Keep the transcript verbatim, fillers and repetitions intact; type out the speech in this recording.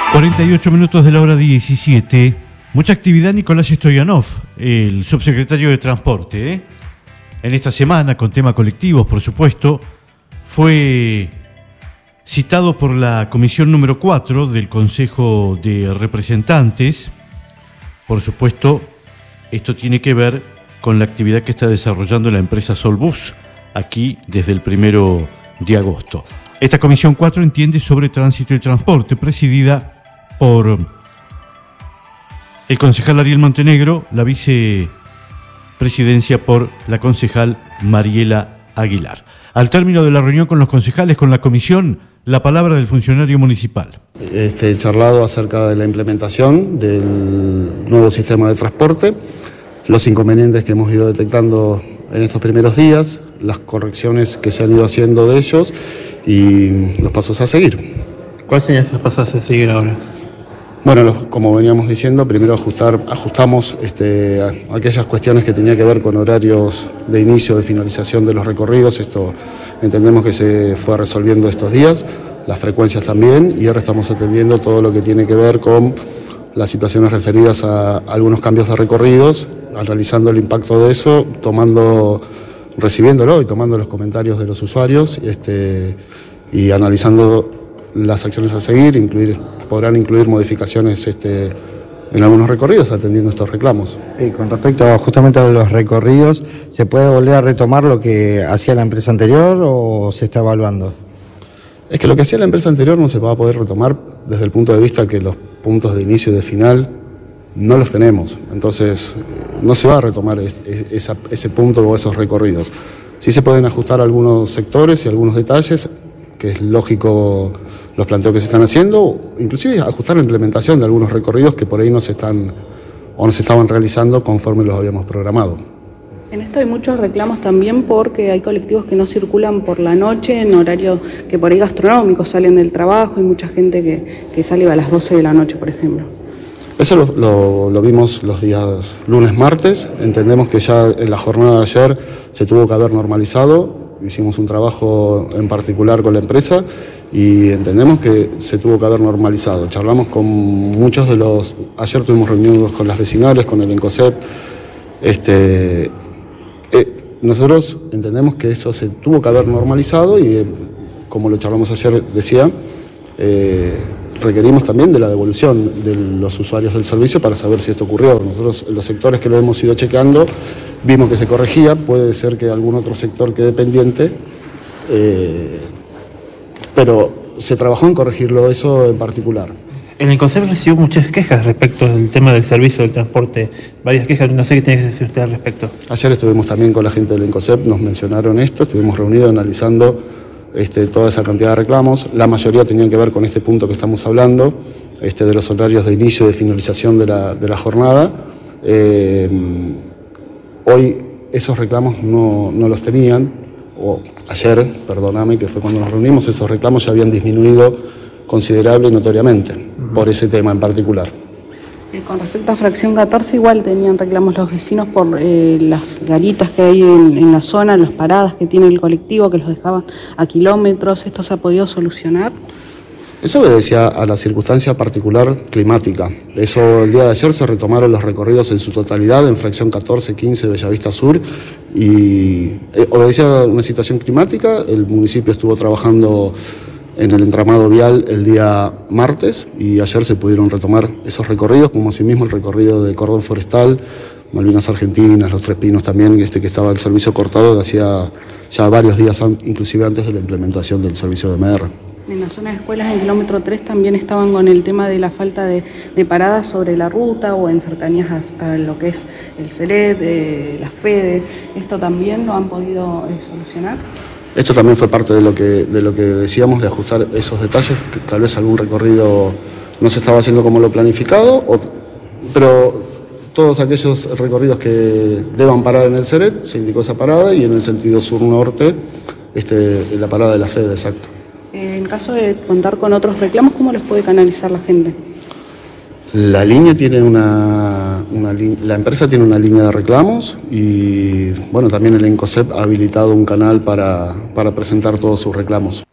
cuarenta y ocho minutos de la hora diecisiete. Mucha actividad. Nicolás Stoyanov, el subsecretario de Transporte, ¿eh? En esta semana, con tema colectivos, por supuesto, fue citado por la comisión número cuatro del Consejo de Representantes. Por supuesto, esto tiene que ver con la actividad que está desarrollando la empresa Solbus aquí desde el primero de agosto. Esta comisión cuatro entiende sobre tránsito y transporte, presidida por el concejal Ariel Montenegro, la vicepresidencia por la concejal Mariela Aguilar. Al término de la reunión con los concejales, con la comisión, la palabra del funcionario municipal. Este charlado acerca de la implementación del nuevo sistema de transporte, los inconvenientes que hemos ido detectando en estos primeros días, las correcciones que se han ido haciendo de ellos y los pasos a seguir. ¿Cuáles serían esos pasos a seguir ahora? Bueno, los, como veníamos diciendo, primero ajustar, ajustamos este, a, aquellas cuestiones que tenían que ver con horarios de inicio, de finalización de los recorridos. Esto entendemos que se fue resolviendo estos días, las frecuencias también, y ahora estamos atendiendo todo lo que tiene que ver con las situaciones referidas a algunos cambios de recorridos, analizando el impacto de eso, tomando, recibiéndolo y tomando los comentarios de los usuarios este, y analizando las acciones a seguir. Incluir, podrán incluir modificaciones este, en algunos recorridos atendiendo estos reclamos. Y con respecto a, justamente a los recorridos, ¿se puede volver a retomar lo que hacía la empresa anterior o se está evaluando? Es que lo que hacía la empresa anterior no se va a poder retomar desde el punto de vista que los puntos de inicio y de final no los tenemos. Entonces no se va a retomar es, es, esa, ese punto o esos recorridos. Sí se pueden ajustar algunos sectores y algunos detalles, que es lógico los planteos que se están haciendo, inclusive ajustar la implementación de algunos recorridos que por ahí no se están o no se estaban realizando conforme los habíamos programado. En esto hay muchos reclamos también porque hay colectivos que no circulan por la noche en horario que por ahí gastronómicos, salen del trabajo, hay mucha gente que, que sale a las doce de la noche, por ejemplo. Eso lo, lo, lo vimos los días lunes, martes. Entendemos que ya en la jornada de ayer se tuvo que haber normalizado. Hicimos un trabajo en particular con la empresa y entendemos que se tuvo que haber normalizado. Charlamos con muchos de los... Ayer tuvimos reuniones con las vecinales, con el ENCOSEP. Este, eh, nosotros entendemos que eso se tuvo que haber normalizado y, eh, como lo charlamos ayer, decía, eh, requerimos también de la devolución de los usuarios del servicio para saber si esto ocurrió. Nosotros, en los sectores que lo hemos ido chequeando, vimos que se corregía. Puede ser que algún otro sector quede pendiente, eh, pero se trabajó en corregirlo eso en particular. El ENCOSEP recibió muchas quejas respecto al tema del servicio del transporte, varias quejas, no sé qué tiene que decir usted al respecto. Ayer estuvimos también con la gente del ENCOSEP, nos mencionaron esto, estuvimos reunidos analizando este, toda esa cantidad de reclamos. La mayoría tenían que ver con este punto que estamos hablando, este, de los horarios de inicio y de finalización de la, de la jornada. Eh, hoy esos reclamos no, no los tenían, o ayer, perdóname, que fue cuando nos reunimos, esos reclamos ya habían disminuido considerable y notoriamente, uh-huh, por ese tema en particular. Eh, con respecto a fracción catorce, igual tenían reclamos los vecinos por eh, las garitas que hay en, en la zona, las paradas que tiene el colectivo, que los dejaban a kilómetros. ¿Esto se ha podido solucionar? Eso obedecía a la circunstancia particular climática. Eso, el día de ayer se retomaron los recorridos en su totalidad en fracción catorce, quince, Bellavista Sur, y eh, obedecía a una situación climática. El municipio estuvo trabajando en el entramado vial el día martes y ayer se pudieron retomar esos recorridos, como asimismo el recorrido de Cordón Forestal, Malvinas Argentinas, Los Tres Pinos también, este que estaba el servicio cortado de hacía ya varios días, inclusive antes de la implementación del servicio de M R. En la zona de escuelas, en kilómetro tres, también estaban con el tema de la falta de, de paradas sobre la ruta o en cercanías a, a lo que es el CELET, eh, las FEDE. ¿Esto también lo han podido eh, solucionar? Esto también fue parte de lo que, de lo que decíamos, de ajustar esos detalles, que tal vez algún recorrido no se estaba haciendo como lo planificado, o, pero todos aquellos recorridos que deban parar en el CERET, se indicó esa parada, y en el sentido sur-norte, este, la parada de la FEDE, exacto. En caso de contar con otros reclamos, ¿cómo los puede canalizar la gente? La línea tiene una, una la empresa tiene una línea de reclamos y bueno, también el ENCOSEP ha habilitado un canal para, para presentar todos sus reclamos.